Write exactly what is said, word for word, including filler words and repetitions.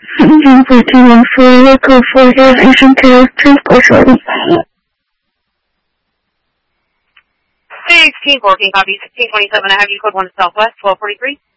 Engine fourteen one four, Echo four, Aviation Care, Transport Shorty. sixteen fourteen, copy. sixteen twenty-seven, I have you code one Southwest, twelve forty-three.